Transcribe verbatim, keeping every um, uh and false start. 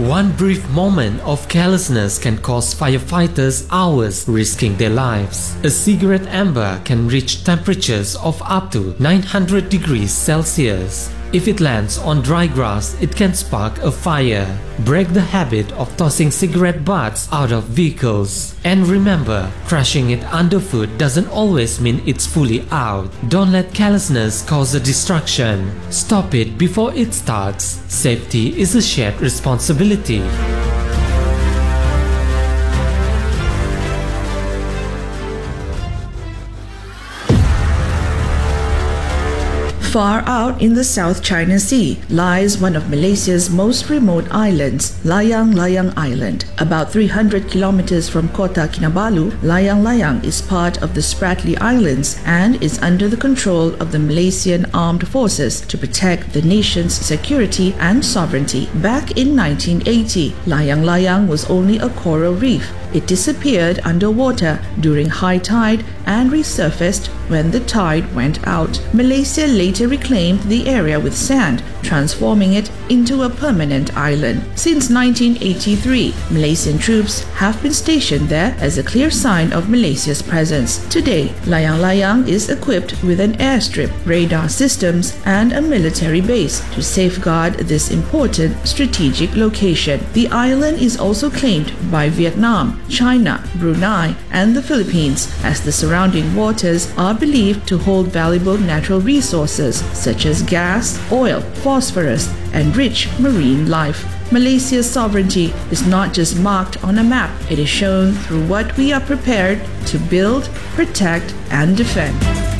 One brief moment of carelessness can cost firefighters hours, risking their lives. A cigarette ember can reach temperatures of up to nine hundred degrees Celsius. If it lands on dry grass, it can spark a fire. Break the habit of tossing cigarette butts out of vehicles. And remember, crushing it underfoot doesn't always mean it's fully out. Don't let carelessness cause a destruction. Stop it before it starts. Safety is a shared responsibility. Far out in the South China Sea lies one of Malaysia's most remote islands, Layang Layang Island. About three hundred kilometers from Kota Kinabalu, Layang Layang is part of the Spratly Islands and is under the control of the Malaysian Armed Forces to protect the nation's security and sovereignty. Back in nineteen eighty, Layang Layang was only a coral reef. It disappeared underwater during high tide and resurfaced when the tide went out. Malaysia later reclaimed the area with sand, transforming it into a permanent island. Since nineteen eighty-three, Malaysian troops have been stationed there as a clear sign of Malaysia's presence. Today, Layang Layang is equipped with an airstrip, radar systems, and a military base to safeguard this important strategic location. The island is also claimed by Vietnam, China, Brunei, and the Philippines, as the surrounding waters are believed to hold valuable natural resources such as gas, oil, phosphorus, and rich marine life. Malaysia's sovereignty is not just marked on a map, it is shown through what we are prepared to build, protect, and defend.